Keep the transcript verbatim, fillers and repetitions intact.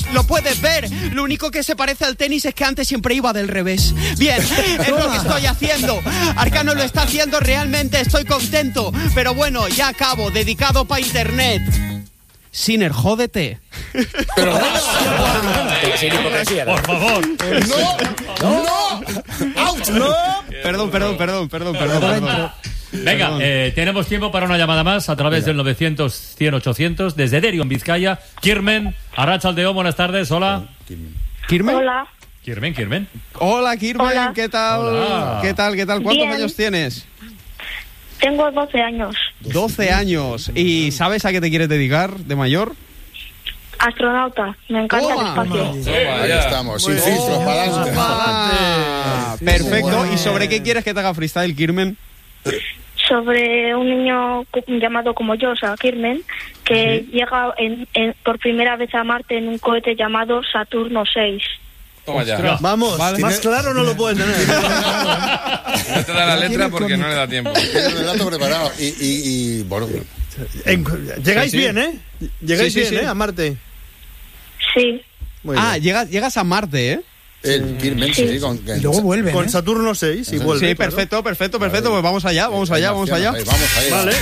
lo puedes ver. Lo único que se parece al tenis es que antes siempre iba del revés. Bien, es lo que estoy haciendo. Arcano lo está haciendo realmente, estoy contento. Pero bueno, ya acabo, dedicado para internet. Sinner, jódete. Pero sin hipocresía, por favor. No, no, out, no. Perdón, perdón, perdón, perdón, perdón. perdón. Venga, eh, tenemos tiempo para una llamada más a través del novecientos, cien, ochocientos desde Derio, en Vizcaya. Kirmen, Arratsaldeon, buenas tardes, hola. ¿Kirmen? Hola. Kirmen, Kirmen. Hola, Kirmen, Hola. ¿qué tal? Hola. ¿Qué tal, qué tal? ¿Cuántos Bien. años tienes? Tengo doce años. doce años. ¿Y sabes a qué te quieres dedicar de mayor? Astronauta. Me encanta Toma. el espacio. Ahí estamos, sin filtros, para adelante. Ah, perfecto. ¿Y sobre qué quieres que te haga freestyle, Kirmen? Sobre un niño cu- llamado como yo, o sea, Kirmen, que llega en, en- por primera vez a Marte en un cohete llamado Saturno seis. Toma ya. Vamos, Vale. más claro no lo puedes tener. No te da la letra porque no le da tiempo. Tiene el relato preparado. Y, y, y bueno, En- llegáis Sí, sí. bien, ¿eh? Llegáis Sí, sí, bien, sí. ¿eh? A Marte. Sí. Muy Ah, bien. llegas, llegas a Marte, ¿eh? el Kirmen, sí, con, Y luego vuelven, Con ¿eh? Saturno seis y vuelve. Sí, claro. perfecto, perfecto, perfecto. Pues vamos allá, vamos allá, vamos allá. Vamos allá. Vale.